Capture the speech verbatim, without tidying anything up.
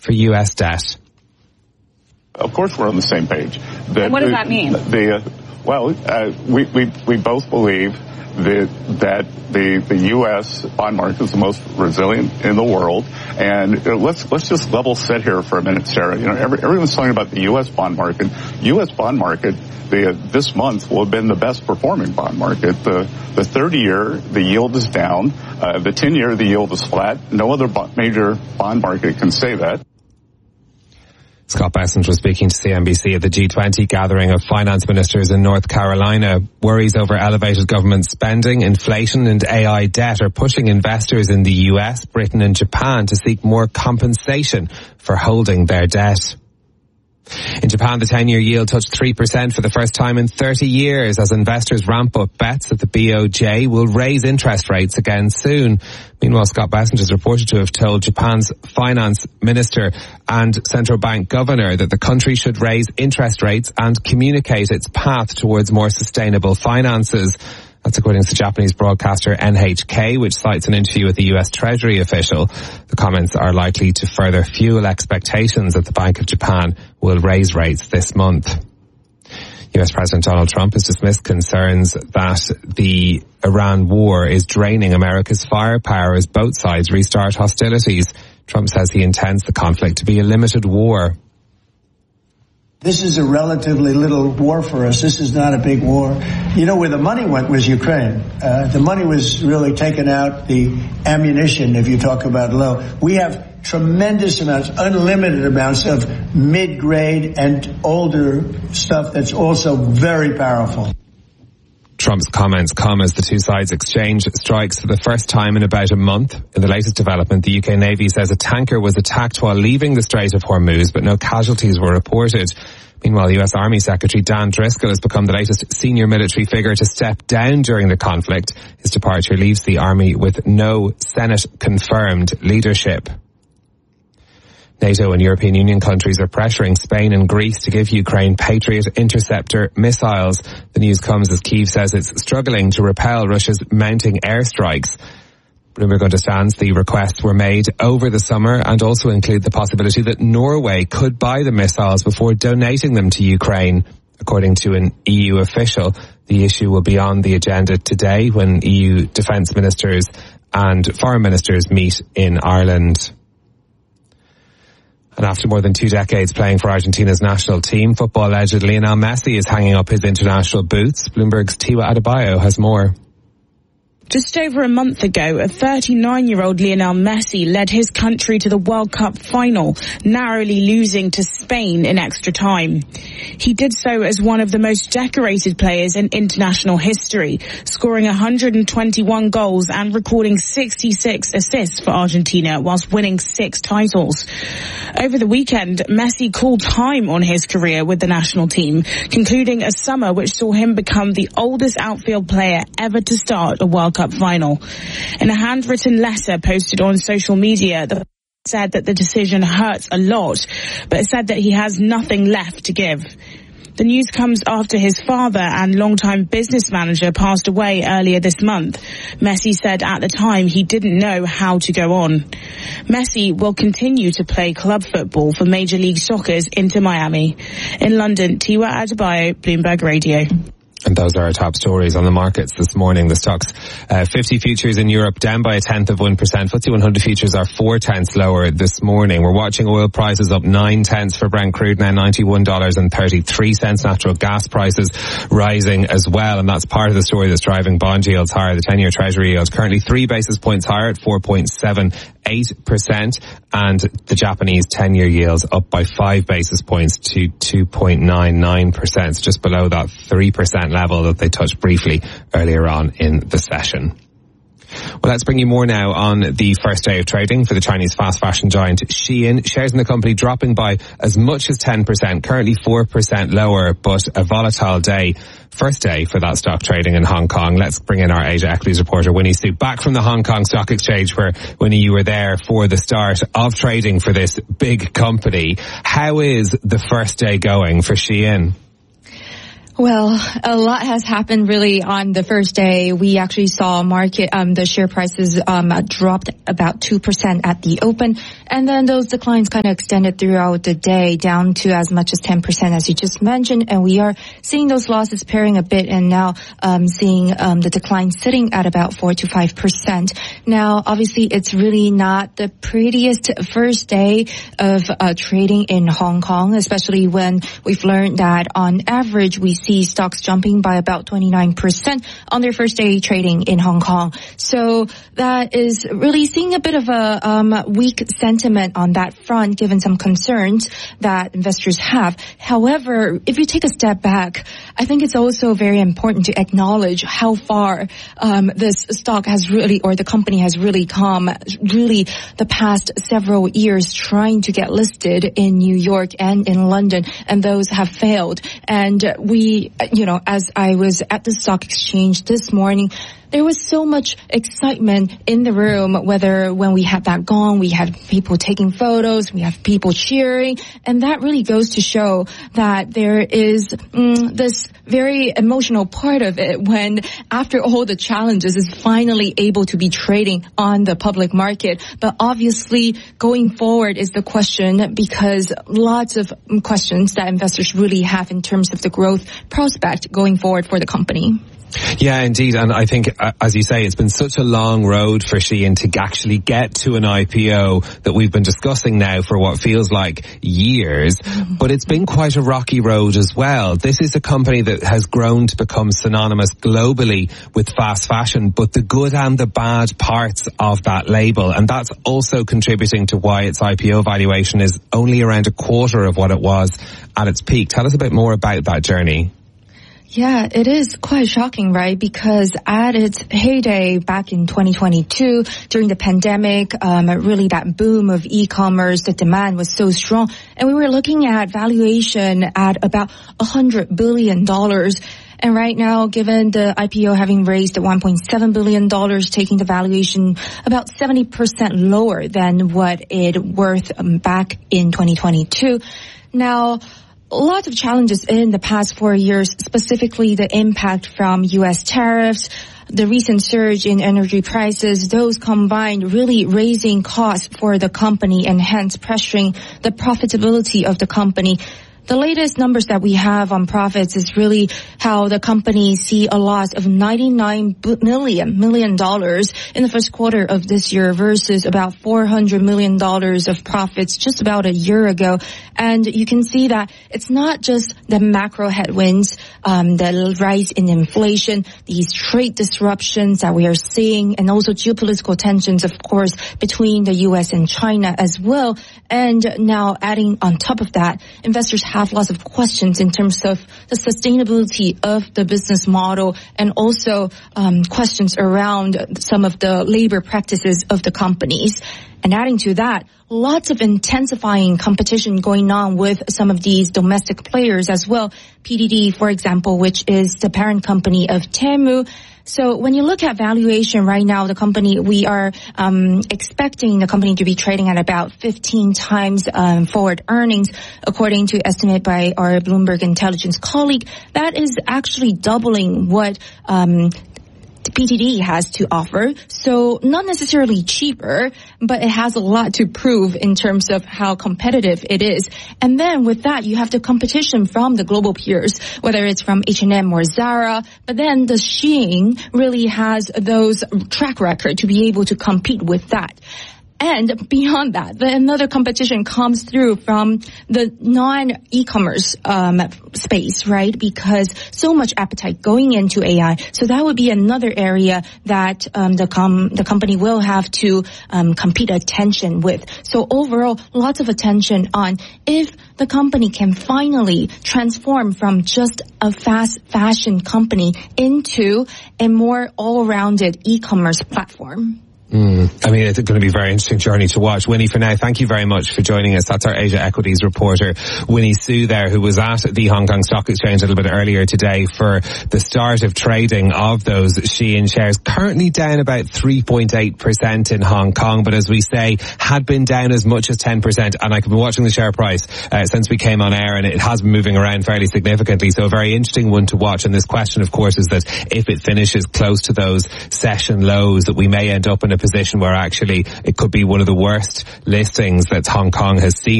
for U S debt. Of course we're on the same page. The, what does that mean? The, the, uh, well, uh, we, we, we both believe that, that the, the U S bond market is the most resilient in the world. And uh, let's, let's just level set here for a minute, Sarah. You know, every, everyone's talking about the U S bond market. U S bond market, the, uh, this month will have been the best performing bond market. The, the thirty year, the yield is down. Uh, the ten year, the yield is flat. No other bo- major bond market can say that. Scott Bessent was speaking to C N B C at the G twenty gathering of finance ministers in North Carolina. Worries over elevated government spending, inflation and A I debt are pushing investors in the U S, Britain and Japan to seek more compensation for holding their debt. In Japan, the ten-year yield touched three percent for the first time in thirty years as investors ramp up bets that the B O J will raise interest rates again soon. Meanwhile, Scott Bessent is reported to have told Japan's finance minister and central bank governor that the country should raise interest rates and communicate its path towards more sustainable finances. That's according to the Japanese broadcaster N H K, which cites an interview with the U S Treasury official. The comments are likely to further fuel expectations that the Bank of Japan will raise rates this month. U S President Donald Trump has dismissed concerns that the Iran war is draining America's firepower as both sides restart hostilities. Trump says he intends the conflict to be a limited war. This is a relatively little war for us. This is not a big war. You know, where the money went was Ukraine. Uh, the money was really taken out, the ammunition, if you talk about low. We have tremendous amounts, unlimited amounts of mid-grade and older stuff that's also very powerful. Trump's comments come as the two sides exchange strikes for the first time in about a month. In the latest development, the U K Navy says a tanker was attacked while leaving the Strait of Hormuz, but no casualties were reported. Meanwhile, the U S Army Secretary Dan Driscoll has become the latest senior military figure to step down during the conflict. His departure leaves the Army with no Senate-confirmed leadership. NATO and European Union countries are pressuring Spain and Greece to give Ukraine Patriot interceptor missiles. The news comes as Kyiv says it's struggling to repel Russia's mounting airstrikes. Bloomberg understands the requests were made over the summer and also include the possibility that Norway could buy the missiles before donating them to Ukraine. According to an E U official, the issue will be on the agenda today when E U defence ministers and foreign ministers meet in Ireland. And after more than two decades playing for Argentina's national team, football legend Lionel Messi is hanging up his international boots. Bloomberg's Tiwa Adebayo has more. Just over a month ago, a thirty-nine-year-old Lionel Messi led his country to the World Cup final, narrowly losing to Spain in extra time. He did so as one of the most decorated players in international history, scoring one hundred twenty-one goals and recording sixty-six assists for Argentina whilst winning six titles. Over the weekend, Messi called time on his career with the national team, concluding a summer which saw him become the oldest outfield player ever to start a World Cup final. In a handwritten letter posted on social media, the said that the decision hurts a lot, but said that he has nothing left to give. The news comes after his father and longtime business manager passed away earlier this month. Messi said at the time he didn't know how to go on. Messi will continue to play club football for Major League Soccer's Inter Miami. In London, Tiwa Adebayo, Bloomberg Radio. And those are our top stories on the markets this morning. The stocks uh, fifty futures in Europe down by a tenth of one percent. F T S E one hundred futures are four tenths lower this morning. We're watching oil prices up nine tenths for Brent crude, now ninety-one dollars and thirty-three cents. Natural gas prices rising as well, and that's part of the story that's driving bond yields higher. The ten-year Treasury yield currently three basis points higher at four point seven eight percent, and the Japanese ten-year yields up by five basis points to two point nine nine percent, just below that three percent level that they touched briefly earlier on in the session. Well, let's bring you more now on the first day of trading for the Chinese fast fashion giant Shein. Shares in the company dropping by as much as ten percent, currently four percent lower, but a volatile day. First day for that stock trading in Hong Kong. Let's bring in our Asia Equities reporter, Winnie Su, back from the Hong Kong Stock Exchange, where, Winnie, you were there for the start of trading for this big company. How is the first day going for Shein? Well, a lot has happened really on the first day. We actually saw market, um, the share prices, um, dropped about two percent at the open. And then those declines kind of extended throughout the day down to as much as ten percent as you just mentioned. And we are seeing those losses pairing a bit and now, um, seeing, um, the decline sitting at about four to five percent. Now, obviously it's really not the prettiest first day of, uh, trading in Hong Kong, especially when we've learned that on average we see stocks jumping by about twenty-nine percent on their first day trading in Hong Kong. So that is really seeing a bit of a um, weak sentiment on that front, given some concerns that investors have. However, if you take a step back, I think it's also very important to acknowledge how far um, this stock has really, or the company has really come, really the past several years trying to get listed in New York and in London, and those have failed. And we You know, as I was at the stock exchange this morning, there was so much excitement in the room, whether when we had that gong, we had people taking photos, we have people cheering, and that really goes to show that there is mm, this very emotional part of it when, after all the challenges, is finally able to be trading on the public market. But obviously, going forward is the question, because lots of questions that investors really have in terms of the growth prospect going forward for the company. Yeah, indeed. And I think, uh, as you say, it's been such a long road for Shein to actually get to an I P O that we've been discussing now for what feels like years. Mm-hmm. But it's been quite a rocky road as well. This is a company that has grown to become synonymous globally with fast fashion, but the good and the bad parts of that label. And that's also contributing to why its I P O valuation is only around a quarter of what it was at its peak. Tell us a bit more about that journey. Yeah, it is quite shocking, right? Because at its heyday back in twenty twenty-two, during the pandemic, um, really that boom of e-commerce, the demand was so strong. And we were looking at valuation at about one hundred billion dollars. And right now, given the I P O having raised one point seven billion dollars, taking the valuation about seventy percent lower than what it worth um, back in twenty twenty-two. Now, lots of challenges in the past four years, specifically the impact from U S tariffs, the recent surge in energy prices, those combined really raising costs for the company and hence pressuring the profitability of the company. The latest numbers that we have on profits is really how the company see a loss of ninety-nine million million dollars in the first quarter of this year versus about four hundred million dollars of profits just about a year ago. And you can see that it's not just the macro headwinds, um, the rise in inflation, these trade disruptions that we are seeing, and also geopolitical tensions, of course, between the U S and China as well. And now adding on top of that, investors have lots of questions in terms of the sustainability of the business model and also um, questions around some of the labor practices of the companies. And adding to that, lots of intensifying competition going on with some of these domestic players as well. P D D, for example, which is the parent company of Temu. So when you look at valuation right now, the company, we are um, expecting the company to be trading at about fifteen times um, forward earnings, according to estimate by our Bloomberg Intelligence colleague. That is actually doubling what um P T D has to offer. So not necessarily cheaper, but it has a lot to prove in terms of how competitive it is. And then with that, you have the competition from the global peers, whether it's from H and M or Zara. But then the Shein really has those track record to be able to compete with that. And beyond that, the another competition comes through from the non-e-commerce um, space, right? Because so much appetite going into A I. So that would be another area that um, the com- the company will have to um, compete attention with. So overall, lots of attention on if the company can finally transform from just a fast fashion company into a more all-rounded e-commerce platform. Mm. I mean, it's going to be a very interesting journey to watch. Winnie, for now, thank you very much for joining us. That's our Asia Equities reporter, Winnie Su there, who was at the Hong Kong Stock Exchange a little bit earlier today for the start of trading of those Shein shares. Currently down about three point eight percent in Hong Kong, but as we say, had been down as much as ten percent. And I've been watching the share price uh, since we came on air, and it has been moving around fairly significantly. So a very interesting one to watch. And this question, of course, is that if it finishes close to those session lows, that we may end up in a position where actually it could be one of the worst listings that Hong Kong has seen